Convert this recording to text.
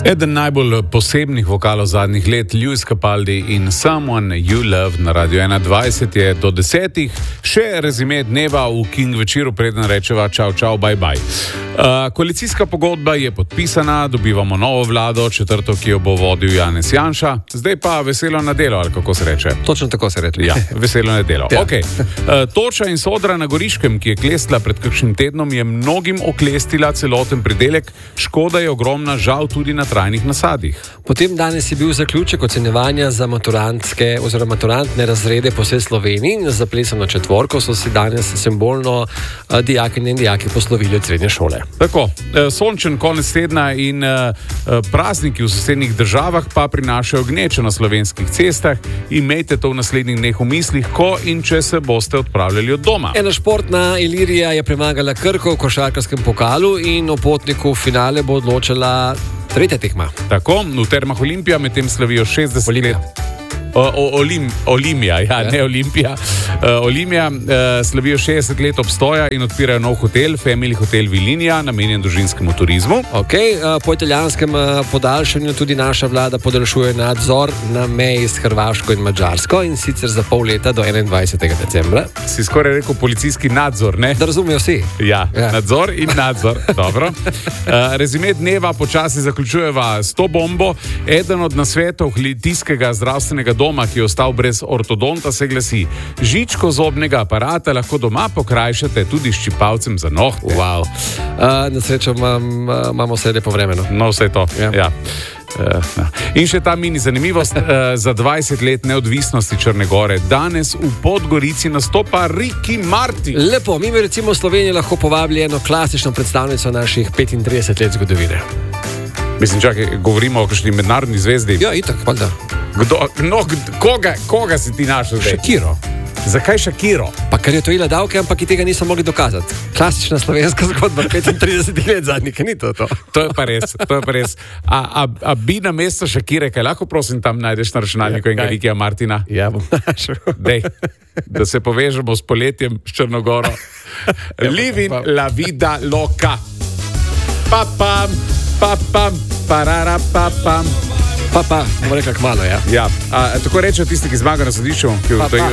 Eden najbolj posebnih vokalov zadnjih let, Lewis Capaldi in Someone You Love na Radio 21 je do 10. Še rezime dneva v King večeru, preden rečeva čau, čau, bye, bye. Koalicijska pogodba je podpisana, dobivamo novo vlado, četrto, ki jo bo vodil Janez Janša. Zdaj pa veselo nedelo, ali kako se reče? Točno tako se reče. Ja, veselo nedelo. Ja. Okay. Toča in Sodra na Goriškem, ki je klestila pred kakšnim tednom, je mnogim oklestila celoten pridelek. Škoda je ogromna, žal tudi na trajnih nasadih. Potem danes je bil zaključek ocenjevanja za maturantske oziroma maturantne razrede po vsej Sloveniji. Za plesano četvorko so si danes simbolno dijakinje in dijaki poslovili od srednje šole. Tako, sončen konec tedna in prazniki v sosednjih državah pa prinašajo gneče na slovenskih cestah. Imejte to v naslednjih dneh v mislih, ko in če se boste odpravljali od doma. Ena športna Ilirija je premagala Krko v košarkarskem pokalu in o potniku v finale bo odločila tretja tekma. Tako, v Termah Olimpija medtem slavijo 60 Olimpija. let. Olimija, ja, ne Olimpija. Olimija slavijo 60 let obstoja in odpirajo nov hotel, Family Hotel Vilinija, namenjen družinskemu turizmu. Okay, po italijanskem podaljšanju tudi naša vlada podaljšuje nadzor na meji s Hrvaško in Madžarsko in sicer za pol leta do 21. decembra. Si skoraj rekel policijski nadzor, ne? Da razumejo vsi. Ja, nadzor in nadzor. Dobro. Rezime dneva počasi zaključujeva s to bombo. Eden od nasvetov Litijskega zdravstvenega doma, ki je ostal brez ortodonta, se glasi: žičko zobnega aparata lahko doma pokrajšate tudi s čipalcem za nohte. Wow. Na srečo imamo vse lepo vremeno. No, vse to. Ja. In še ta mini zanimivost. Za 20 let neodvisnosti Črne Gore danes v Podgorici nastopa Ricky Martin. Lepo, mi bi recimo v Sloveniji lahko povabili eno klasično predstavnico naših 35 let zgodovine. Mislim, čakaj, govorimo o kakšni mednarodni zvezdi. Ja, itak, valjda. Koga si ti našel zdaj? Shakiro. Zakaj Shakiro? Pa ker je to ila davke, ampak ki tega niso mogli dokazati. Klasična slovenska zgodba 35 let zadnjih, ni to. To je pa res. A bi na mesto Shakire, kaj lahko prosim tam najdeš na računalniku enega Rikija Martina? Ja, bom našel. Dej, da se povežemo s poletjem s Črnogoro. Living la vida loca. Papam, parara, papam. Pa, bomo rekla kmalo, ja. Ja, tako rečejo tisti, ki zmagajo na sodišču, ki